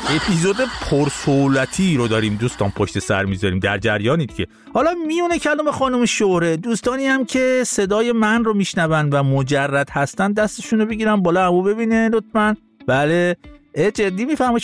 اپیزود پرسهولتی رو داریم دوستان پشت سر میذاریم، در جریانید که حالا میونه کلام خانم شهره. دوستانی هم که صدای من رو میشنون و مجرد هستن دستشون رو بگیرن بالا عمو ببینه لطفاً. بله جدی میفهمید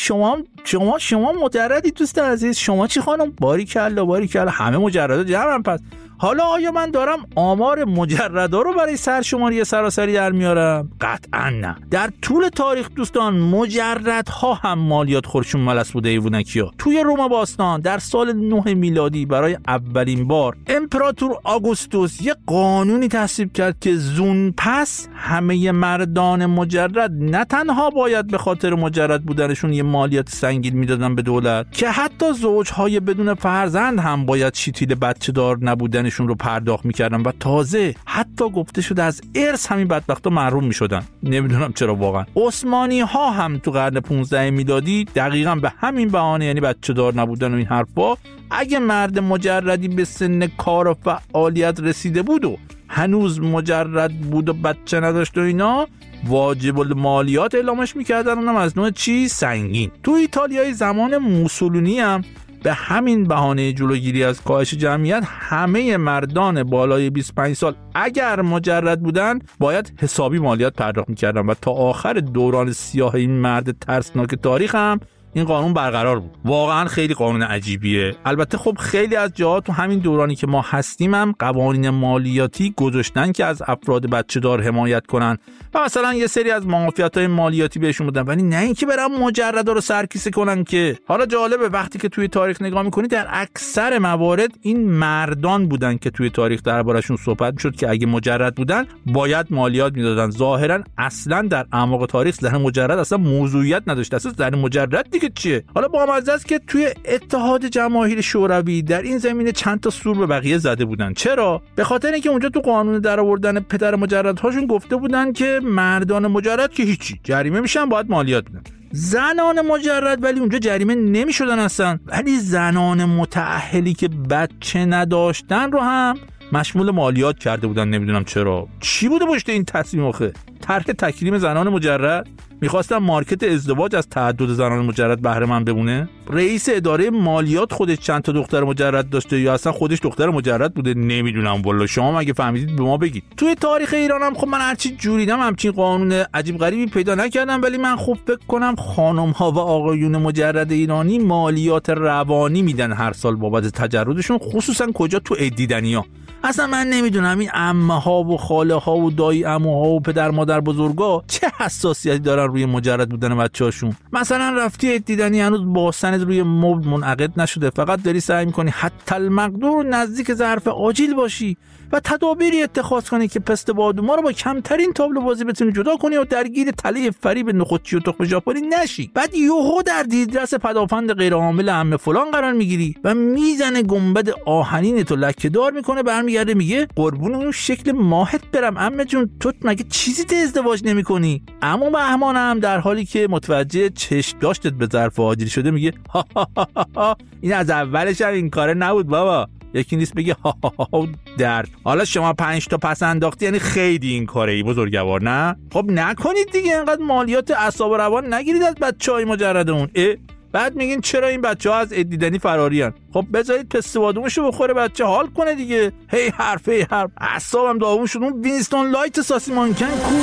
شما مجردی دوست عزیز؟ شما چی خانم؟ باریکلا همه مجردات جمعن. پس حالا آیا من دارم آمار مجردا رو برای سرشماری سراسری در میارم؟ قطعا نه. در طول تاریخ دوستان مجردها هم مالیات خورشون ملس بوده ایوونکیا. توی روم باستان در سال 9 میلادی برای اولین بار امپراتور آگوستوس یه قانونی تصویب کرد که زون پس همه مردان مجرد نه تنها باید به خاطر مجرد بودنشون یه مالیات سنگین میدادن به دولت، که حتی زوجهای بدون فرزند هم باید شیتیل بچه دار نبودن نشون رو پرداخت میکردن و تازه حتی گفته شده از ارث همین بدبختا محروم میشدن. نمیدونم چرا واقعا. عثمانی ها هم تو قرن 15 میلادی دقیقاً به همین بهانه، یعنی بچه دار نبودن و این حرفا، اگه مرد مجردی به سن کار و فعالیت رسیده بود و هنوز مجرد بود و بچه نداشت و اینا، واجب المالیات اعلامش میکردن، اونم از نوع چی؟ سنگین. تو ایتالیای زمان موسولینی هم به همین بهانه جلوگیری از کاهش جمعیت همه مردان بالای 25 سال اگر مجرد بودن باید حسابی مالیات پرداخت میکردن و تا آخر دوران سیاه این مرد ترسناک تاریخ هم این قانون برقرار بود. واقعا خیلی قانون عجیبیه. البته خب خیلی از جاها تو همین دورانی که ما هستیم هم قوانین مالیاتی گذاشتن که از افراد بچه دار حمایت کنن و مثلا یه سری از معافیت‌های مالیاتی بهشون بدن، ولی نه اینکه برن مجردا رو سرکیسه کنن که. حالا جالبه وقتی که توی تاریخ نگاه می‌کنی در اکثر موارد این مردان بودن که توی تاریخ دربارشون صحبت می‌شد که اگه مجرد بودن باید مالیات میدادن. ظاهرا اصلا در اعماق تاریخ زن مجرد اصلا موضوعیت نداشت. اصلا زن مجرد دیگه چیه؟ حالا با مزه است که توی اتحاد جماهیر شوروی در این زمینه چند تا سور به بقیه زده بودن. چرا؟ به خاطر اینکه اونجا تو قانون درآوردن پدر مجردهاشون گفته بودن که مردان مجرد که هیچی، جریمه میشن، باید مالیات بدن. زنان مجرد ولی اونجا جریمه نمیشدن اصلا، ولی زنان متأهلی که بچه نداشتن رو هم مشمول مالیات کرده بودن. نمیدونم چرا. چی بوده پشت این تصمیم آخه؟ طرح تکریم زنان مجرد؟ میخواستم مارکت ازدواج از تعدد زنان مجرد بهره مند بمونه؟ رئیس اداره مالیات خودش چند تا دختر مجرد داشته یا اصلا خودش دختر مجرد بوده؟ نمیدونم والله. شما مگه فهمیدید به ما بگید. توی تاریخ ایران هم خب من هرچی جوریدم همچین قانون عجیب غریبی پیدا نکردم، ولی من خوب فکر کنم خانم ها و آقایون مجرد ایرانی مالیات روانی میدن هر سال بابت تجردشون، خصوصا کجا؟ تو عیدیدنی‌ها. اصلا من نمیدونم این عمه ها و خاله ها و دایی عموها و پدر مادر بزرگا چه حساسیتی دارن روی مجرد بودن بچه‌هاشون. مثلا رفتی عیدیدنی هنوز باسنت روی مبل منعقد نشده، فقط داری سعی می‌کنی حتی المقدور نزدیک ظرف آجیل باشی و تدابیری اتخاذ کنی که پست بادوما رو با کمترین تابلو بازی بتونی جدا کنی و درگیر تله فریب نخودچی و تخم ژاپنی نشی. بعد یهو در دیدرس پدافند غیرعامل عمه فلان قرار میگیری و میزنه گنبد آهنین تو لکه‌دار میکنه، برمیگرده میگه قربون اون شکل ماهت برم عمه جون، تو مگه چیزی ته ازدواج نمی‌کنی؟ اما بهمانم در حالی که متوجه چشم داشتت به ظرف آجیل شده میگه این از اولش هم این کاره نبود بابا. یکی نیست بگه درد. حالا شما 5 تا پس انداختی یعنی خیلی این کاره ای بزرگوار، نه؟ خب نکنید دیگه، اینقدر مالیات اعصاب و روان نگیرید از بچهای مجردمون. بعد میگین چرا این بچه‌ها از عیدیدنی فرارین؟ خب بذارید پست بادومشو بخوره بچه حال کنه دیگه. هی حرف اعصابم داغون شد. اون وینستون لایت ساسی مانکن کو